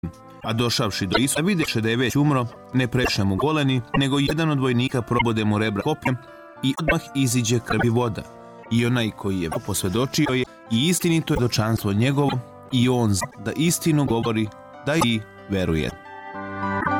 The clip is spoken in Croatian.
A došavši do Isusa, videše da je već umro, ne preše mu goleni, nego jedan od vojnika probode mu rebra kopjem i odmah iziđe krv i voda. I onaj koji je posvjedočio je i istinito je svjedočanstvo njegovo i on zna da istinu govori, da i veruje.